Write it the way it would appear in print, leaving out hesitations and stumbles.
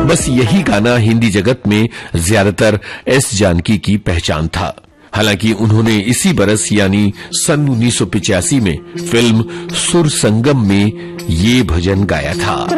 बस यही गाना हिंदी जगत में ज्यादातर एस जानकी की पहचान था। हालांकि उन्होंने इसी बरस यानी सन 1985 में फिल्म सुर संगम में ये भजन गाया था।